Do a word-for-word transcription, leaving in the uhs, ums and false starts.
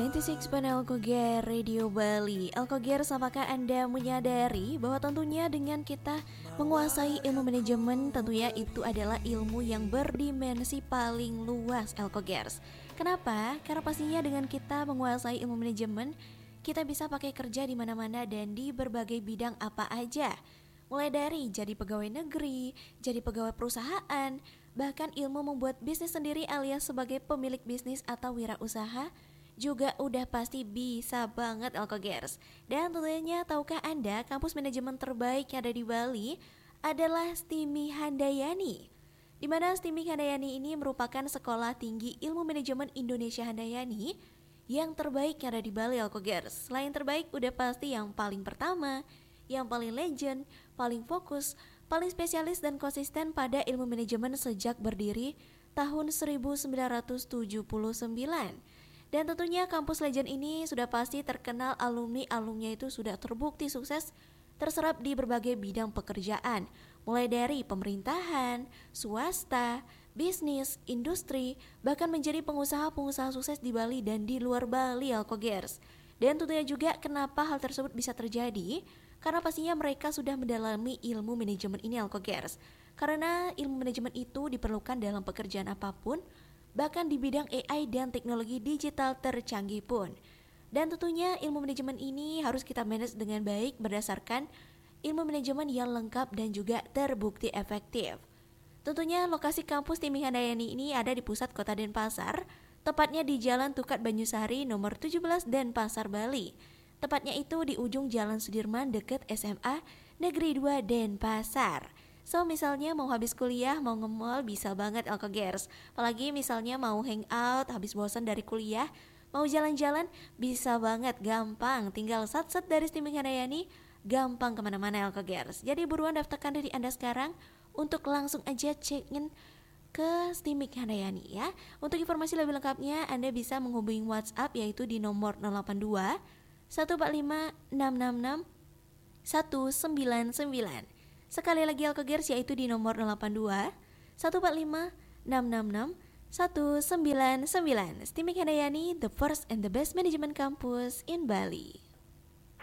sembilan puluh enam Alkoger Radio Bali. Alkogers, apakah Anda menyadari bahwa tentunya dengan kita menguasai ilmu manajemen, tentunya itu adalah ilmu yang berdimensi paling luas, Alkogers. Kenapa? Karena pastinya dengan kita menguasai ilmu manajemen, kita bisa pakai kerja di mana-mana dan di berbagai bidang apa aja. Mulai dari jadi pegawai negeri, jadi pegawai perusahaan, bahkan ilmu membuat bisnis sendiri alias sebagai pemilik bisnis atau wirausaha juga udah pasti bisa banget, Alkogers. Dan tentunya tahukah Anda kampus manajemen terbaik yang ada di Bali adalah STIMI Handayani, di mana STIMI Handayani ini merupakan sekolah tinggi ilmu manajemen Indonesia Handayani yang terbaik yang ada di Bali, Alkogers. Selain terbaik udah pasti yang paling pertama, yang paling legend, paling fokus, paling spesialis dan konsisten pada ilmu manajemen sejak berdiri tahun seribu sembilan ratus tujuh puluh sembilan. Dan tentunya kampus legend ini sudah pasti terkenal, alumni-alumnya itu sudah terbukti sukses terserap di berbagai bidang pekerjaan, mulai dari pemerintahan, swasta, bisnis, industri, bahkan menjadi pengusaha-pengusaha sukses di Bali dan di luar Bali, Alkogers. Dan tentunya juga kenapa hal tersebut bisa terjadi, karena pastinya mereka sudah mendalami ilmu manajemen ini, Alkogers. Karena ilmu manajemen itu diperlukan dalam pekerjaan apapun, bahkan di bidang A I dan teknologi digital tercanggih pun. Dan tentunya ilmu manajemen ini harus kita manage dengan baik berdasarkan ilmu manajemen yang lengkap dan juga terbukti efektif. Tentunya lokasi kampus STIMI Handayani ini ada di pusat kota Denpasar, tepatnya di Jalan Tukat Banyusari nomor tujuh belas Denpasar, Bali. Tepatnya itu di ujung Jalan Sudirman dekat S M A Negeri dua Denpasar. So misalnya mau habis kuliah, mau nge-mall, bisa banget, Alkogers. Apalagi misalnya mau hangout, habis bosan dari kuliah, mau jalan-jalan, bisa banget, gampang. Tinggal sat-sat dari STIMI Handayani, gampang kemana-mana, Alkogers. Jadi buruan daftarkan diri Anda sekarang untuk langsung aja check-in ke STIMI Handayani ya. Untuk informasi lebih lengkapnya, Anda bisa menghubungi WhatsApp yaitu di nomor nol delapan dua satu empat lima enam enam enam satu sembilan sembilan. Sekali lagi, Alkogers, yaitu di nomor nol delapan dua satu empat lima enam enam enam satu sembilan sembilan. STIMI Handayani, the first and the best management campus in Bali.